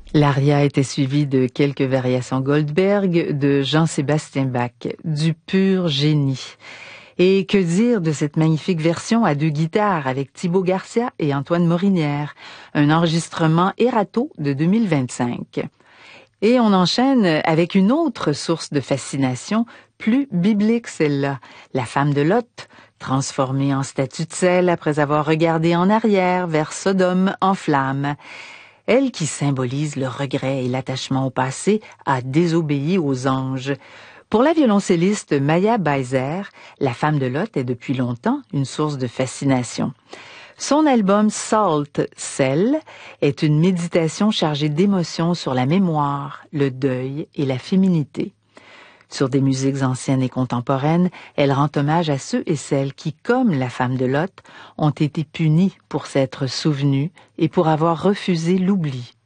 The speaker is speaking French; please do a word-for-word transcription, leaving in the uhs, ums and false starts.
L'aria était suivie de quelques variations Goldberg de Jean-Sébastien Bach, du pur génie. Et que dire de cette magnifique version à deux guitares avec Thibaut Garcia et Antoine Morinière, un enregistrement Erato de deux mille vingt-cinq. Et on enchaîne avec une autre source de fascination, plus biblique celle-là, la femme de Lot, transformée en statue de sel après avoir regardé en arrière vers Sodome en flammes. Elle qui symbolise le regret et l'attachement au passé a désobéi aux anges. Pour la violoncelliste Maya Beiser, la femme de Lot est depuis longtemps une source de fascination. Son album Salt, Sel, est une méditation chargée d'émotions sur la mémoire, le deuil et la féminité. Sur des musiques anciennes et contemporaines, elle rend hommage à ceux et celles qui, comme la femme de Lot, ont été punis pour s'être souvenus et pour avoir refusé l'oubli.